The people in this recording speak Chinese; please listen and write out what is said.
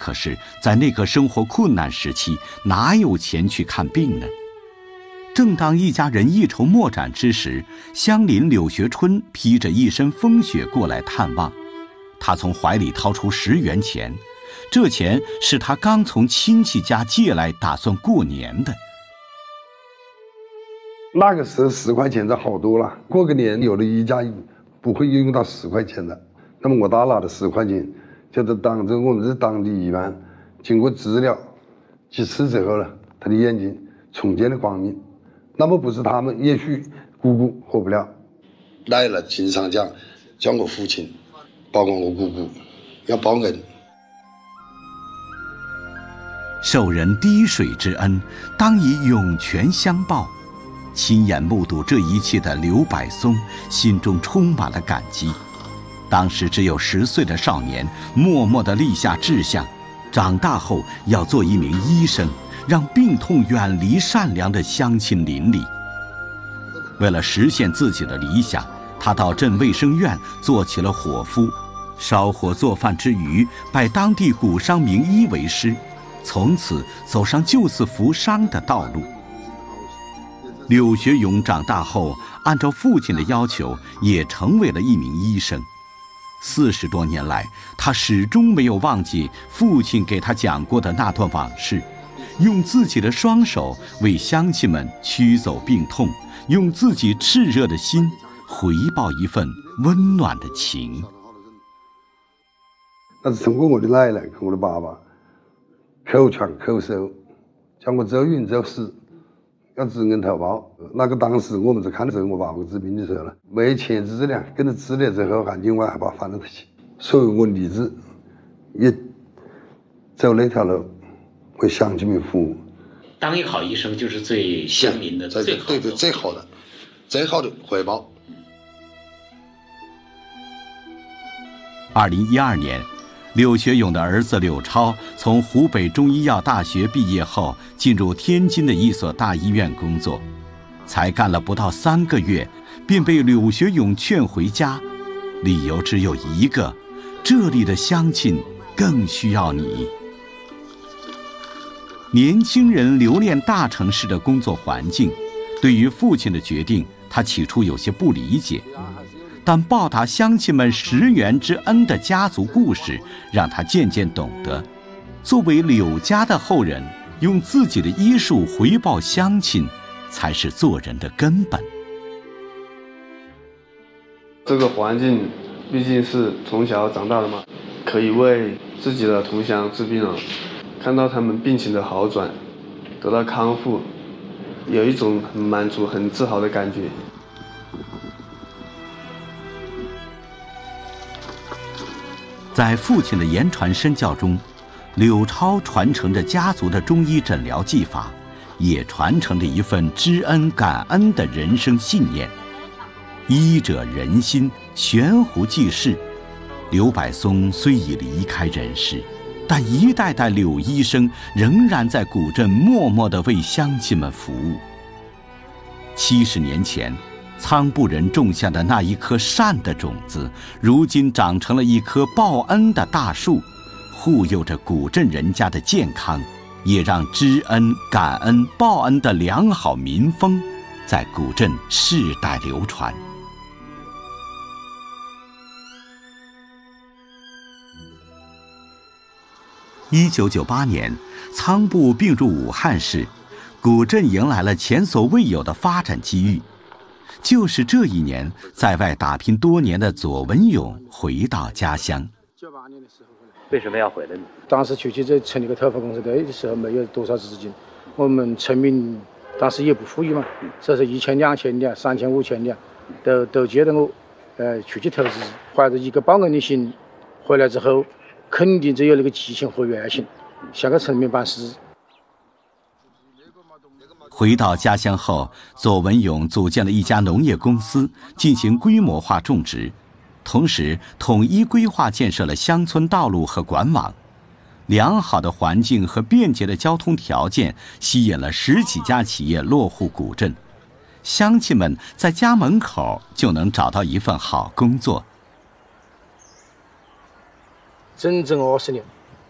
可是，在那个生活困难时期，哪有钱去看病呢？正当一家人一筹莫展之时，乡邻柳学春披着一身风雪过来探望。他从怀里掏出10元钱，这钱是他刚从亲戚家借来，打算过年的。 那个时候10块钱就好多了，过个年有的一家不会用到10块钱的。那么我打拿的10块钱，就是当着我们是当地一般，经过治疗几次之后呢，他的眼睛重见了光明。那么不是他们，也许姑姑活不了。来了经常讲我父亲，包括我姑姑要报恩。 受人滴水之恩，当以涌泉相报。亲眼目睹这一切的刘百松心中充满了感激。当时只有10岁的少年，默默地立下志向，长大后要做一名医生，让病痛远离善良的乡亲邻里。为了实现自己的理想，他到镇卫生院做起了伙夫，烧火做饭之余，拜当地骨伤名医为师，从此走上救死扶伤的道路。柳学勇长大后，按照父亲的要求，也成为了一名医生。40多年来，他始终没有忘记父亲给他讲过的那段往事，用自己的双手为乡亲们驱走病痛，用自己炽热的心回报一份温暖的情。 那是通过我的奶奶和我的爸爸口传口授，叫我走运走死，要知恩图报。那个当时我们是看的时候，我爸爸治病的时候了，没钱治疗，跟着治疗之后还另外还把翻了得起，所以我立志也走那条路，为乡亲们服务。 当一个好医生就是对乡民的最好的回报。 2012年，柳学勇的儿子柳超从湖北中医药大学毕业后，进入天津的一所大医院工作，才干了不到3个月，便被柳学勇劝回家，理由只有一个：这里的乡亲更需要你。年轻人留恋大城市的工作环境，对于父亲的决定，他起初有些不理解。但报答乡亲们10元之恩的家族故事，让他渐渐懂得，作为柳家的后人，用自己的医术回报乡亲，才是做人的根本。 这个环境毕竟是从小长大的嘛，可以为自己的同乡治病了，看到他们病情的好转，得到康复，有一种很满足、很自豪的感觉。 在父亲的言传身教中，柳超传承着家族的中医诊疗技法，也传承着一份知恩感恩的人生信念。医者仁心，悬壶济世。刘百松虽已离开人世，但一代代柳医生仍然在古镇默默地为乡亲们服务。70年前，仓部人种下的那一颗善的种子，如今长成了一棵报恩的大树，护佑着古镇人家的健康，也让知恩、感恩、报恩的良好民风在古镇世代流传。1998年，仓部并入武汉市，古镇迎来了前所未有的发展机遇。就是这一年，在外打拼多年的左文勇回到家乡。 98年的时候， 为什么要回来呢？ 当时去这成立个头发公司的时候，没有多少资金，我们村民当时也不富裕嘛，所以说1000、2000两、3000、5000两，都接着我，出去投资，怀着一个报恩的心，回来之后，肯定只有那个激情和热情，向个村民办事。 回到家乡后，左文勇组建了一家农业公司，进行规模化种植，同时统一规划建设了乡村道路和管网。良好的环境和便捷的交通条件吸引了10几家企业落户古镇，乡亲们在家门口就能找到一份好工作。 整整20年。